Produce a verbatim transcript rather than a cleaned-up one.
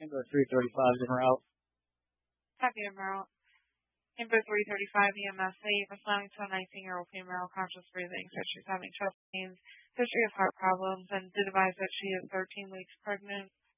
Info three thirty-five is en route. Copy en route. Info three thirty-five E M S eight, responding to a nineteen-year-old female, conscious breathing, says she's having chest pains, history of heart problems, and did advise that she is thirteen weeks pregnant.